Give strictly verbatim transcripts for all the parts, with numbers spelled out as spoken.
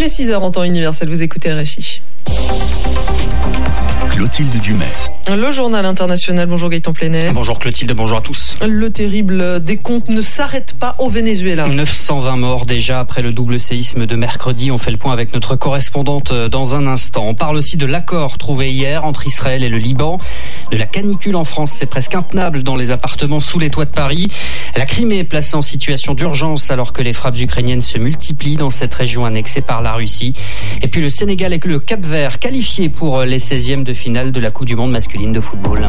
est six heures en temps universel, vous écoutez R F I. Clotilde Dumais. Le journal international, bonjour Gaëtan Plenay. Bonjour Clotilde, bonjour à tous. Le terrible décompte ne s'arrête pas au Venezuela. neuf cent vingt morts déjà après le double séisme de mercredi. On fait le point avec notre correspondante dans un instant. On parle aussi de l'accord trouvé hier entre Israël et le Liban. De la canicule en France, c'est presque intenable dans les appartements sous les toits de Paris. La Crimée est placée en situation d'urgence alors que les frappes ukrainiennes se multiplient dans cette région annexée par la Russie. Et puis le Sénégal et le Cap-Vert qualifiés pour les seizièmes de finale de la Coupe du Monde masculine de football.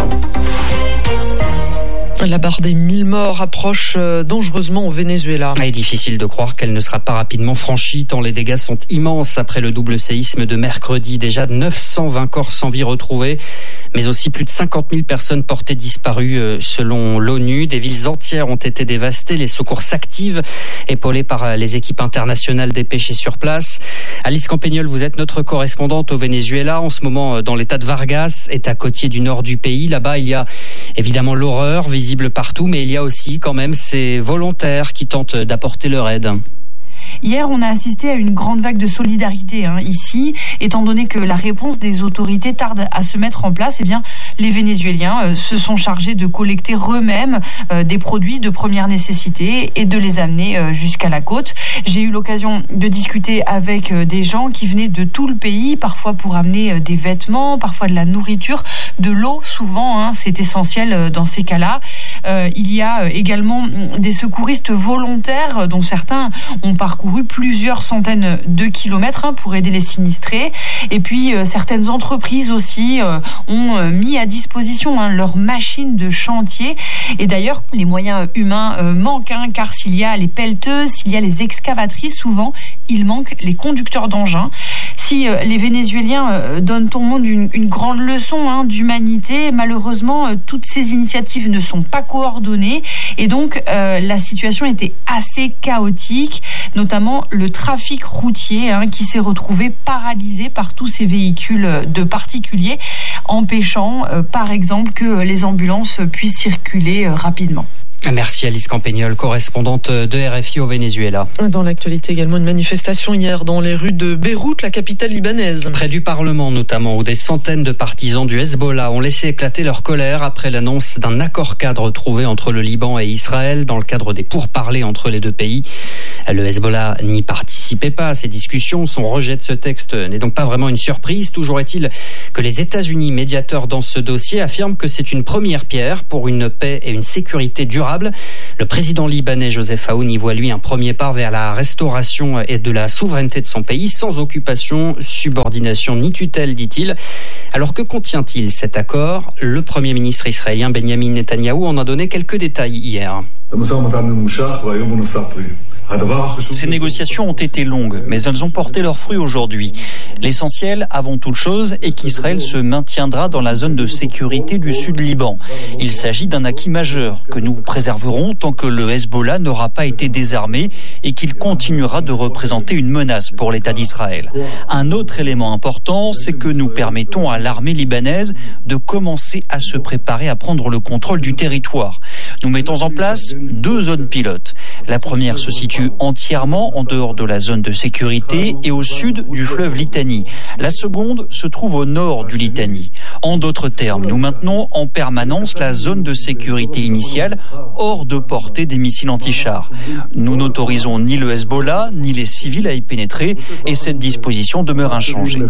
La barre des mille morts approche dangereusement au Venezuela. Il est difficile de croire qu'elle ne sera pas rapidement franchie tant les dégâts sont immenses après le double séisme de mercredi. Déjà neuf cent vingt corps sans vie retrouvés, mais aussi plus de cinquante mille personnes portées disparues selon l'ONU. Des villes entières ont été dévastées. Les secours s'activent, épaulés par les équipes internationales dépêchées sur place. Alice Campagnol, vous êtes notre correspondante au Venezuela. En ce moment, dans l'état de Vargas, État côtier du nord du pays. Là-bas, il y a évidemment l'horreur visible partout, mais il y a aussi quand même ces volontaires qui tentent d'apporter leur aide. Hier, on a assisté à une grande vague de solidarité hein, ici, étant donné que la réponse des autorités tarde à se mettre en place. Eh bien, les Vénézuéliens euh, se sont chargés de collecter eux-mêmes euh, des produits de première nécessité et de les amener euh, jusqu'à la côte. J'ai eu l'occasion de discuter avec euh, des gens qui venaient de tout le pays, parfois pour amener euh, des vêtements, parfois de la nourriture, de l'eau. Souvent, hein, c'est essentiel euh, dans ces cas-là. Euh, il y a euh, également des secouristes volontaires, dont certains ont parcouru plusieurs centaines de kilomètres hein, pour aider les sinistrés. Et puis euh, certaines entreprises aussi euh, ont euh, mis à disposition hein, leurs machines de chantier. Et d'ailleurs, les moyens humains euh, manquent, hein, car s'il y a les pelleteuses, s'il y a les excavatrices, souvent il manque les conducteurs d'engins. Si euh, les Vénézuéliens euh, donnent au monde une, une grande leçon hein, d'humanité, malheureusement, euh, toutes ces initiatives ne sont pas coordonnées. Et donc, euh, la situation était assez chaotique, notamment le trafic routier hein, qui s'est retrouvé paralysé par tous ces véhicules de particuliers, empêchant euh, par exemple que les ambulances puissent circuler euh, rapidement. Merci Alice Campagnol, correspondante de R F I au Venezuela. Dans l'actualité également, une manifestation hier dans les rues de Beyrouth, la capitale libanaise. Près du Parlement notamment, où des centaines de partisans du Hezbollah ont laissé éclater leur colère après l'annonce d'un accord-cadre trouvé entre le Liban et Israël dans le cadre des pourparlers entre les deux pays. Le Hezbollah n'y participait pas à ces discussions. Son rejet de ce texte n'est donc pas vraiment une surprise. Toujours est-il que les États-Unis, médiateurs dans ce dossier, affirment que c'est une première pierre pour une paix et une sécurité durable. Le président libanais Joseph Aoun y voit lui un premier pas vers la restauration et de la souveraineté de son pays, sans occupation, subordination ni tutelle, dit-il. Alors que contient-il cet accord ? Le premier ministre israélien Benjamin Netanyahou en a donné quelques détails hier. Ces négociations ont été longues, mais elles ont porté leurs fruits aujourd'hui. L'essentiel, avant toute chose, est qu'Israël se maintiendra dans la zone de sécurité du sud Liban. Il s'agit d'un acquis majeur que nous préserverons tant que le Hezbollah n'aura pas été désarmé et qu'il continuera de représenter une menace pour l'État d'Israël. Un autre élément important, c'est que nous permettons à l'armée libanaise de commencer à se préparer à prendre le contrôle du territoire. Nous mettons en place deux zones pilotes. La première se situe entièrement en dehors de la zone de sécurité et au sud du fleuve Litani. La seconde se trouve au nord du Litani. En d'autres termes, nous maintenons en permanence la zone de sécurité initiale hors de portée des missiles anti-chars. Nous n'autorisons ni le Hezbollah ni les civils à y pénétrer et cette disposition demeure inchangée.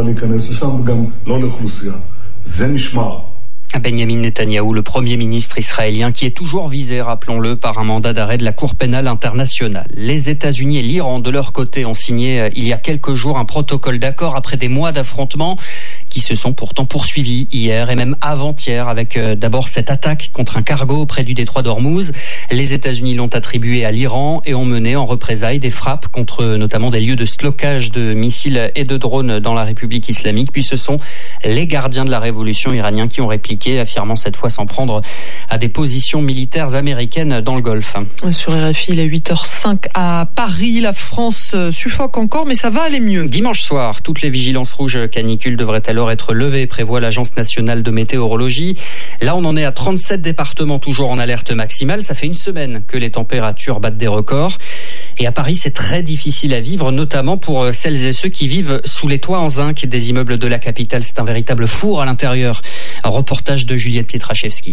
Benjamin Netanyahou, le premier ministre israélien, qui est toujours visé, rappelons-le, par un mandat d'arrêt de la Cour pénale internationale. Les États-Unis et l'Iran, de leur côté, ont signé il y a quelques jours un protocole d'accord après des mois d'affrontements qui se sont pourtant poursuivis hier et même avant-hier avec euh, d'abord cette attaque contre un cargo près du détroit d'Ormuz. Les États-Unis l'ont attribué à l'Iran et ont mené en représailles des frappes contre euh, notamment des lieux de stockage de missiles et de drones dans la République islamique. Puis ce sont les gardiens de la révolution iraniens qui ont répliqué, affirmant cette fois s'en prendre à des positions militaires américaines dans le Golfe. Sur R F I, il est huit heures cinq à Paris. La France suffoque encore, mais ça va aller mieux. Dimanche soir, toutes les vigilances rouges canicules devraient-elles alors être levée, prévoit l'Agence nationale de météorologie. Là, on en est à trente-sept départements toujours en alerte maximale. Ça fait une semaine que les températures battent des records. Et à Paris, c'est très difficile à vivre, notamment pour celles et ceux qui vivent sous les toits en zinc des immeubles de la capitale. C'est un véritable four à l'intérieur. Un reportage de Juliette Pietraszewski.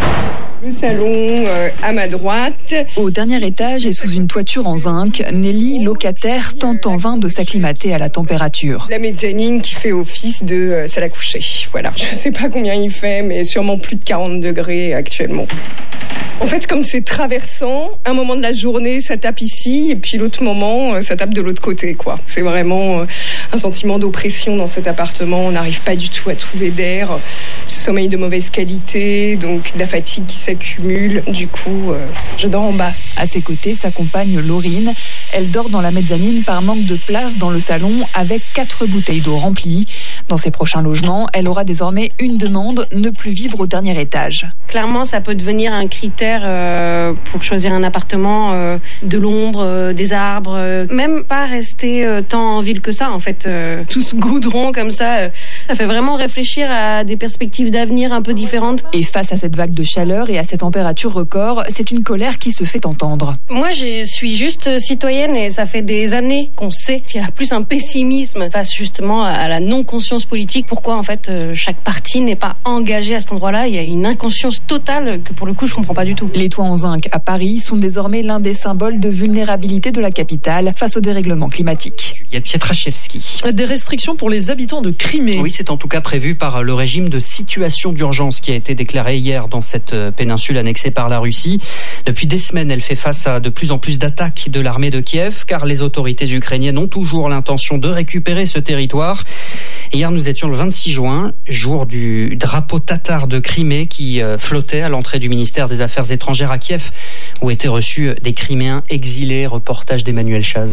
Le salon euh, à ma droite. Au dernier étage et sous une toiture en zinc, Nelly, locataire, tente en vain de s'acclimater à la température. La mezzanine qui fait office de euh, salle à coucher. Voilà, je sais pas combien il fait, mais sûrement plus de quarante degrés actuellement. En fait, comme c'est traversant, un moment de la journée, ça tape ici, et puis l'autre moment, ça tape de l'autre côté, quoi. C'est vraiment un sentiment d'oppression dans cet appartement. On n'arrive pas du tout à trouver d'air. Sommeil de mauvaise qualité, donc de la fatigue qui s'accumule. Du coup, euh, je dors en bas. À ses côtés, sa compagne Laurine. Elle dort dans la mezzanine par manque de place dans le salon avec quatre bouteilles d'eau remplies. Dans ses prochains logements, elle aura désormais une demande, ne plus vivre au dernier étage. Clairement, ça peut devenir un critère euh, pour choisir un appartement, euh, de l'ombre, euh, des arbres, euh, même pas rester euh, tant en ville que ça, en fait. Euh, tout ce goudron comme ça, euh, ça fait vraiment réfléchir à des perspectives d'avenir un peu différentes. Et face à cette vague de chaleur et à ces températures records, c'est une colère qui se fait entendre. Moi, je suis juste citoyenne et ça fait des années qu'on sait qu'il y a plus un pessimisme face justement à la non-conscience politique. Pourquoi en fait chaque parti n'est pas engagé à cet endroit-là? Il y a une inconscience totale que pour le coup je comprends pas du tout. Les toits en zinc à Paris sont désormais l'un des symboles de vulnérabilité de la capitale face au dérèglement climatique. Juliette Pietraszewski. Des restrictions pour les habitants de Crimée. Oui, c'est en tout cas prévu par le régime de situation d'urgence qui a été déclaré hier dans cette péninsule annexée par la Russie. Depuis des semaines, elle fait face à de plus en plus d'attaques de l'armée de Kiev, car les autorités ukrainiennes ont toujours l'intention de récupérer ce territoire. Hier, nous étions le vingt-six juin, jour du drapeau tatar de Crimée qui flottait à l'entrée du ministère des Affaires étrangères à Kiev, où étaient reçus des Criméens exilés. Reportage d'Emmanuel Chaz.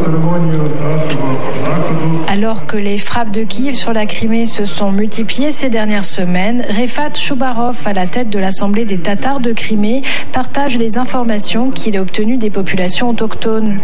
Alors que les frappes de Kiev sur la Crimée se sont multipliées ces dernières semaines, Refat Choubarov, à la tête de l'Assemblée des Tatars de Crimée, partage les informations qu'il a obtenues des populations autochtones.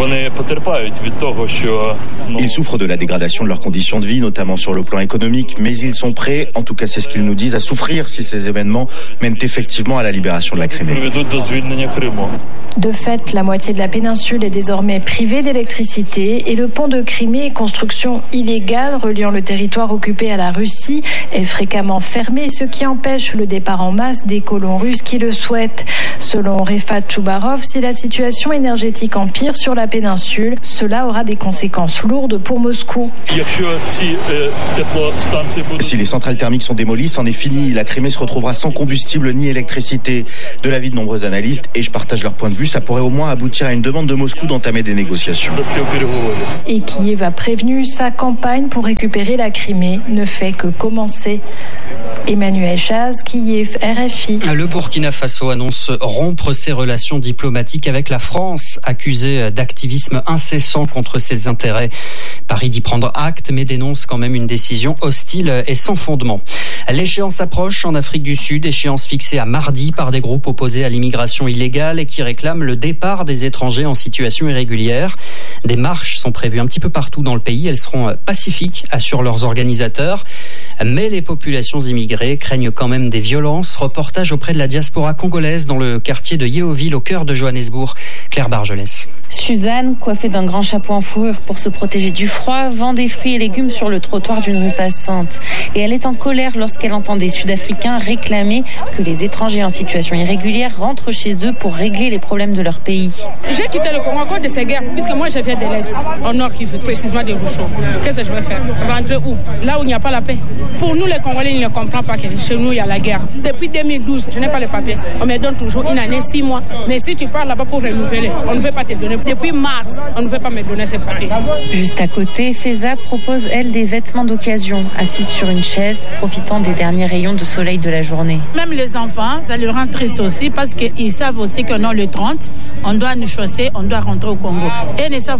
Ils souffrent de la dégradation de leurs conditions de vie, notamment sur le plan économique, mais ils sont prêts, en tout cas c'est ce qu'ils nous disent, à souffrir si ces événements mènent effectivement à la libération de la Crimée. De fait, la moitié de la péninsule est désormais privée d'électricité et le pont de Crimée, construction illégale reliant le territoire occupé à la Russie, est fréquemment fermé, ce qui empêche le départ en masse des colons russes qui le souhaitent. Selon Refat Choubarov, si la situation énergétique empire sur la péninsule, cela aura des conséquences lourdes pour Moscou. Si les centrales thermiques sont démolies, c'en est fini. La Crimée se retrouvera sans combustible ni électricité. De l'avis de nombreux analystes, et je partage leur point de vue, ça pourrait au moins aboutir à une demande de Moscou d'entamer des négociations. Et Kiev a prévenu, sa campagne pour récupérer la Crimée ne fait que commencer. Emmanuel Chaz, Kiev, R F I. Le Burkina Faso annonce rompre ses relations diplomatiques avec la France, accusée d'activisme incessant contre ses intérêts. Paris dit prendre acte, mais dénonce quand même une décision hostile et sans fondement. L'échéance approche en Afrique du Sud, échéance fixée à mardi par des groupes opposés à l'immigration illégale et qui réclament le départ des étrangers en situation irrégulière. Des marches sont prévues un petit peu partout dans le pays. Elles seront pacifiques, assurent leurs organisateurs. Mais les populations immigrées craignent quand même des violences. Reportage auprès de la diaspora congolaise dans le quartier de Yeoville, au cœur de Johannesburg. Claire Bargelès. Suzanne, coiffée d'un grand chapeau en fourrure pour se protéger du froid, vend des fruits et légumes sur le trottoir d'une rue passante. Et elle est en colère lorsqu'elle entend des Sud-Africains réclamer que les étrangers en situation irrégulière rentrent chez eux pour régler les problèmes de leur pays. J'ai quitté le Congo à cause de ces guerres, puisque moi je viens de l'Est, au nord qui fait précisément des bouchons. Qu'est-ce que je vais faire? Rentrer où? Là où il n'y a pas la paix. Pour nous les Congolais, ils ne comprennent pas que chez nous il y a la guerre. Depuis deux mille douze, je n'ai pas les papiers. On me donne toujours une année, six mois. Mais si tu pars là-bas pour renouveler, on ne veut pas te donner. Depuis mars, on ne veut pas me donner ces papiers. Juste à côté, Feza propose, elle, des vêtements d'occasion, assise sur une chaise, profitant des derniers rayons de soleil de la journée. Même les enfants, ça les rend tristes aussi parce qu'ils savent aussi que non, le trente, on doit nous chausser, on doit rentrer au Congo. Et ils ne savent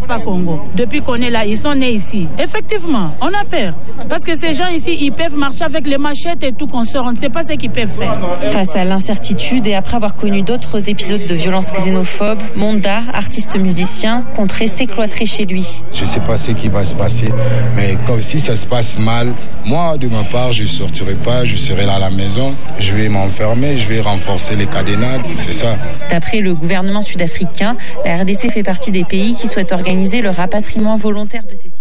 savent pas Congo. Depuis qu'on est là, ils sont nés ici. Effectivement, on a peur. Parce que ces gens ici, ils peuvent marcher avec les machettes et tout qu'on sort. On ne sait pas ce qu'ils peuvent faire. Face à l'incertitude et après avoir connu d'autres épisodes de violences xénophobes, Monda, artiste musicien, compte rester cloîtré chez lui. Je ne sais pas ce qui va se passer, mais comme si ça se passe mal, moi, de ma part, je ne sortirai pas, je serai là à la maison, je vais m'enfermer, je vais renforcer les cadenas, c'est ça. D'après le gouvernement sud-africain, la R D C fait partie des pays qui souhaitent organiser le rapatriement volontaire de ces